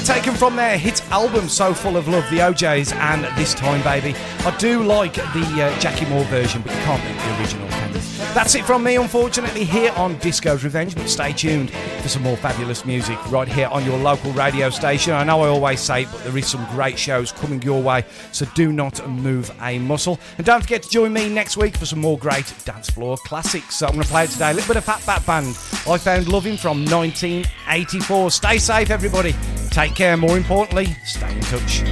taken from their hit album So Full of Love, the OJs, and This Time Baby. I do like the Jackie Moore version, but you can't beat the original, can you? That's it from me, unfortunately, here on Disco's Revenge, but stay tuned for some more fabulous music right here on your local radio station. I know I always say it, but there is some great shows coming your way, so do not move a muscle. And don't forget to join me next week for some more great dance floor classics. So I'm going to play it today, a little bit of Fat Bat Band, I Found Loving from 1984. Stay safe, everybody. Take care, more importantly, stay in touch.